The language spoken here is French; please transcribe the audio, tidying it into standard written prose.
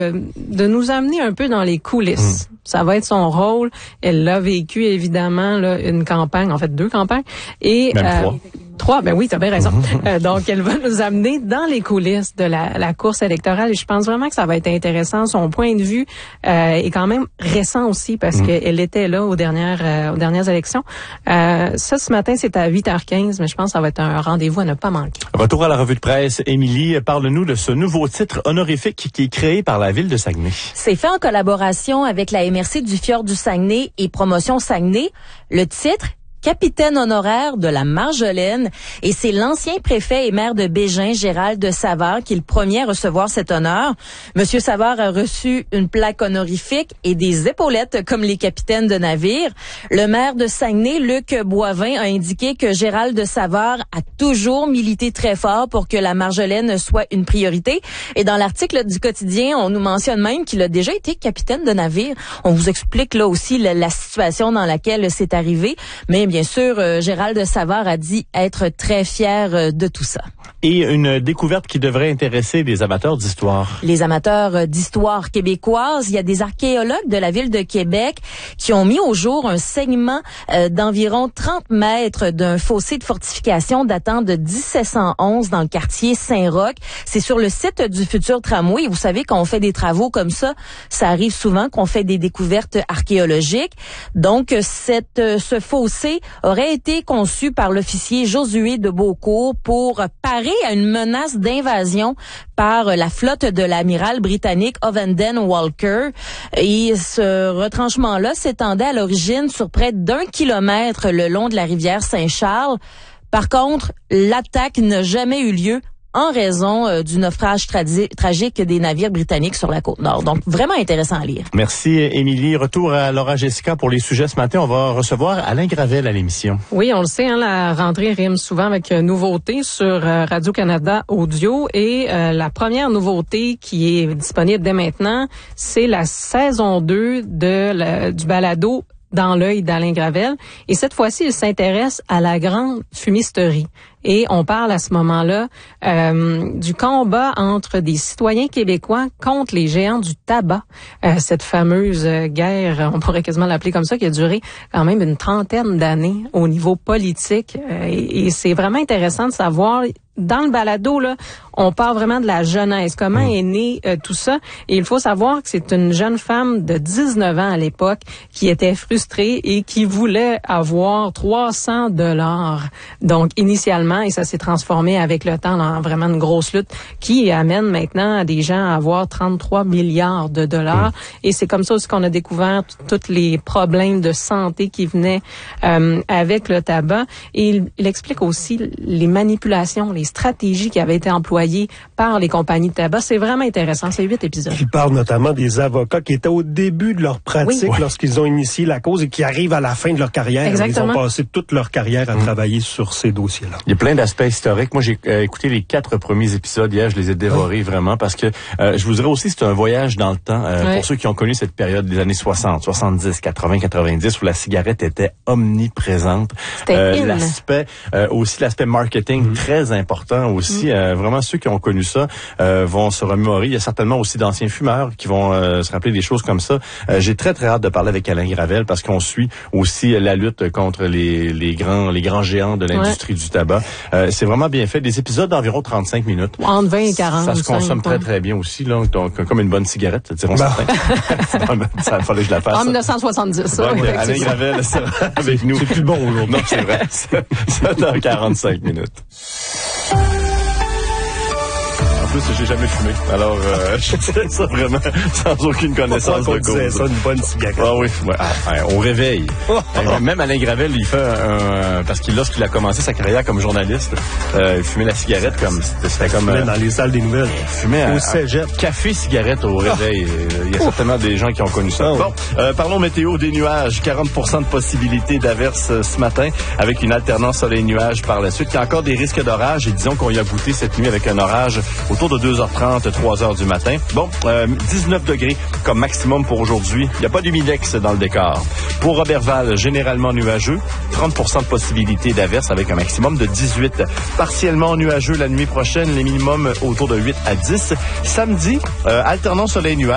de nous amener un peu dans les coulisses. Ça va être son rôle. Elle l'a vécu, évidemment, là, une campagne, en fait 2 campagnes. Et même 3, ben oui, t'as bien raison. Donc, elle va nous amener dans les coulisses de la course électorale. Et je pense vraiment que ça va être intéressant. Son point de vue est quand même récent aussi parce qu'elle était là aux dernières élections. Ça, ce matin, c'est à 8h15, mais je pense que ça va être un rendez-vous à ne pas manquer. Retour à la revue de presse. Émilie, parle-nous de ce nouveau titre honorifique qui est créé par la ville de Saguenay. C'est fait en collaboration avec la MRC du Fjord du Saguenay et Promotion Saguenay. Le titre, capitaine honoraire de la Marjolaine, et c'est l'ancien préfet et maire de Bégin, Gérald de Savard, qui est le premier à recevoir cet honneur. Monsieur Savard a reçu une plaque honorifique et des épaulettes comme les capitaines de navire. Le maire de Saguenay, Luc Boivin, a indiqué que Gérald de Savard a toujours milité très fort pour que la Marjolaine soit une priorité. Et dans l'article du quotidien, on nous mentionne même qu'il a déjà été capitaine de navire. On vous explique là aussi la situation dans laquelle c'est arrivé, mais bien sûr, Gérald de Savard a dit être très fier de tout ça. Et une découverte qui devrait intéresser les amateurs d'histoire. Les amateurs d'histoire québécoise, il y a des archéologues de la ville de Québec qui ont mis au jour un segment d'environ 30 mètres d'un fossé de fortification datant de 1711 dans le quartier Saint-Roch. C'est sur le site du futur tramway. Vous savez, quand on fait des travaux comme ça arrive souvent qu'on fait des découvertes archéologiques. Donc, ce fossé aurait été conçu par l'officier Josué de Beaucourt pour parer à une menace d'invasion par la flotte de l'amiral britannique Ovenden Walker. Et ce retranchement-là s'étendait à l'origine sur près d'1 kilomètre le long de la rivière Saint-Charles. Par contre, l'attaque n'a jamais eu lieu en raison du naufrage tragique des navires britanniques sur la Côte-Nord. Donc, vraiment intéressant à lire. Merci, Émilie. Retour à Laura Jessica pour les sujets ce matin. On va recevoir Alain Gravel à l'émission. Oui, on le sait, la rentrée rime souvent avec nouveautés sur Radio-Canada Audio. Et la première nouveauté qui est disponible dès maintenant, c'est la saison 2 du balado Dans l'œil d'Alain Gravel. Et cette fois-ci, il s'intéresse à la grande fumisterie. Et on parle à ce moment-là du combat entre des citoyens québécois contre les géants du tabac. Cette fameuse guerre, on pourrait quasiment l'appeler comme ça, qui a duré quand même une 30aine d'années au niveau politique. Et c'est vraiment intéressant de savoir. Dans le balado, là, on parle vraiment de la jeunesse. Comment est né tout ça? Et il faut savoir que c'est une jeune femme de 19 ans à l'époque qui était frustrée et qui voulait avoir $300. Donc, initialement, et ça s'est transformé avec le temps en vraiment une grosse lutte qui amène maintenant des gens à avoir 33 milliards de dollars. Et c'est comme ça aussi qu'on a découvert tous les problèmes de santé qui venaient avec le tabac. Et il explique aussi les manipulations, les stratégies qui avaient été employées par les compagnies de tabac. C'est vraiment intéressant. C'est 8 épisodes. Il parle notamment des avocats qui étaient au début de leur pratique lorsqu'ils ont initié la cause et qui arrivent à la fin de leur carrière. Exactement. Ils ont passé toute leur carrière à travailler sur ces dossiers-là. Il y a plein d'aspects historiques. Moi, j'ai écouté les 4 premiers épisodes hier. Je les ai dévorés vraiment parce que je vous dirais aussi c'est un voyage dans le temps pour ceux qui ont connu cette période des années 60, 70, 80, 90 où la cigarette était omniprésente. C'était aussi l'aspect marketing très important aussi. Vraiment, ceux qui ont connu ça vont se remémorer. Il y a certainement aussi d'anciens fumeurs qui vont se rappeler des choses comme ça. J'ai très, très hâte de parler avec Alain Gravel parce qu'on suit aussi la lutte contre les grands géants de l'industrie du tabac. C'est vraiment bien fait. Des épisodes d'environ 35 minutes. Entre 20 et 40. Ça se consomme très, très bien aussi. Là. Donc, comme une bonne cigarette, diront certains. Ça fallait que je la fasse. En 1970, ça. Donc, Alain Gravel sera avec nous. C'est plus bon aujourd'hui. Non, c'est vrai. Ça dans 45 minutes. En plus, j'ai jamais fumé. Alors, je disais ça vraiment sans aucune connaissance de cause. Ça, une bonne cigarette. Ah oui, on réveille. Même Alain Gravel, il fait parce que lorsqu'il a commencé sa carrière comme journaliste, il fumait la cigarette comme c'était comme dans les salles des nouvelles. Il fumait au cégep. Café cigarette au réveil. Il y a certainement des gens qui ont connu ça. Bon, parlons météo, des nuages, 40% de possibilité d'averse ce matin avec une alternance soleil-nuage par la suite. Il y a encore des risques d'orage et disons qu'on y a goûté cette nuit avec un orage autour de 2h30, 3h du matin. Bon, 19 degrés comme maximum pour aujourd'hui. Il n'y a pas d'humidex dans le décor. Pour Robertval, généralement nuageux, 30% de possibilité d'averse avec un maximum de 18. Partiellement nuageux la nuit prochaine, les minimums autour de 8 à 10. Samedi, alternance soleil-nuage.